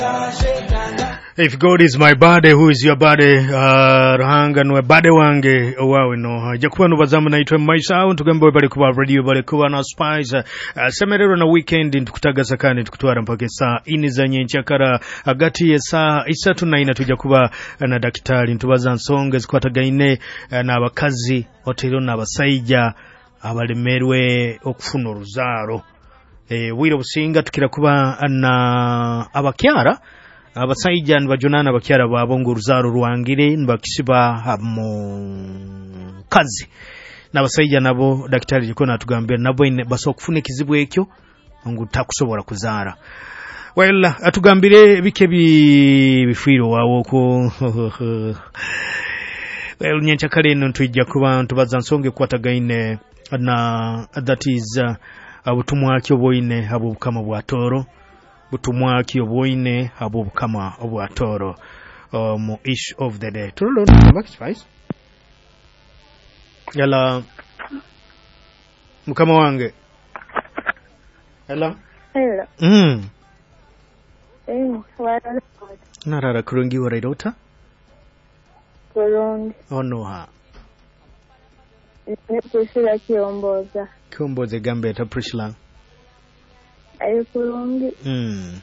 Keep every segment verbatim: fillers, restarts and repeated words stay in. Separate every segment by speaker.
Speaker 1: If God is my body, who is your body? Uh, Rahanga nwe body wange wawe no. Jakuwa nubazamu na itwe maisha ntugembo bali kuba radio bali kuba na spice. Uh, semerero na weekend ntukutaga sakani tukutwara mpaka saa ini za nyenchakara agati ya saa isatu na ina tujakuba na daktari ntubaza nsonge zikwataga ine na abakazi otero na abasayija abalemerwe okufuna oruzaro. Eh wiro businga tukira kuba na abakyara abasayija nbajonana abakyara babo nguruzaro rwangire nbakisiba mu kazi n'abasayija nabo daktari jiko natugambira nabo ine basokufuna ikizibu ekyo ngo takusobora kuzara. Well atugambire bike bifiro wawo ko well nyenchakare no twijja kuba ntubaza nsonge kwatagaine na that is uh, abutumwa kyo boine abo kama bwatoro butumwa kyo boine abo kama bwatoro um ish of the day turolo back spice yala mukama wange hello
Speaker 2: hello
Speaker 1: mm
Speaker 2: eh wala
Speaker 1: narara kurungi waraidota
Speaker 2: kurungi
Speaker 1: ono ha
Speaker 2: ne Priscilla Kiomboza
Speaker 1: Kiomboza gambe ta Priscilla
Speaker 2: ayo kurungi
Speaker 1: mm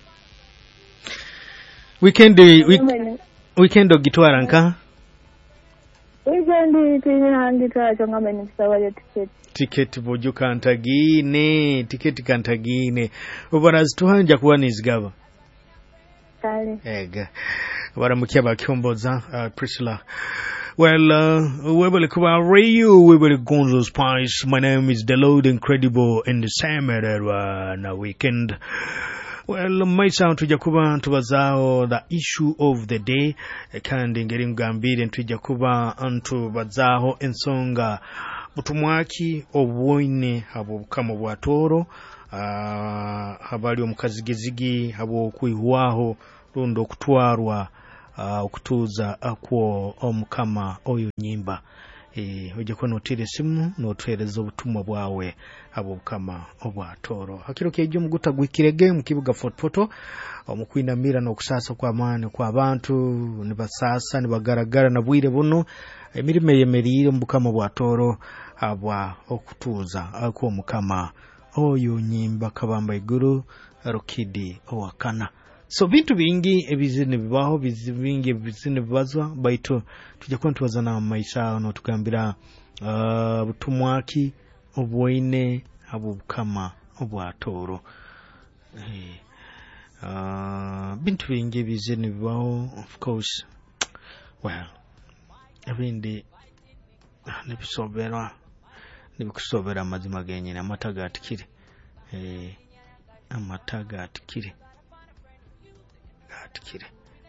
Speaker 1: weekend week, weekend ogitwara nka
Speaker 2: weekend tinandi twacho ngamene tusabale ticket
Speaker 1: ticket boju kantagine ticket kantagine ubarazi tuhanja kuba nizigaba
Speaker 2: kale
Speaker 1: ega baramukiya bakyomboza uh, Priscilla. Well, uh, we will cover radio, we will Gonzo Spice. My name is Delode Incredible in the same area na weekend. Well, my sound to Jakuba to Bazao, the issue of the day, kandi ngeri ngambire to Jakuba antu Bazao ensonga butumwaki obwoine habo kama bwatoro uh, habali omukazigizigi habo kuihwaho rundo kutwarwa Uh, okutuza akwo omukama oyo nyimba eh oje kono tire simu no twereza obutumwa bwawe abo bukama obwatoro hakiro kejo muguta gwikirege mukibuga fotofoto omukwinamira no kusasa kwa amani kwa abantu ni basasa ni bagaragara na bwire buno emirime yemerire mubukama bwatoro abwa okutuza akwo omukama oyo nyimba kabamba iguru rokidi owakana. So bintu bingi ebizine bibaho bizibingi bizine bibazwa baito tujakwa ntubaza na maisha no tukambira uh, butumwaki obwoine abo bukama obwatoro eh uh, bintu bingi bizine bibaho of course well ebindi nibisobera nibikusobera amazima genye na mataga atikire eh amataga atikire atikire.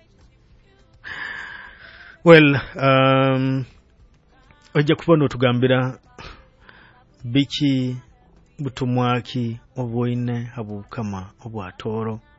Speaker 1: Well, um, oja kubona tugambira biki butumwaki obwoine abo kama obwatoro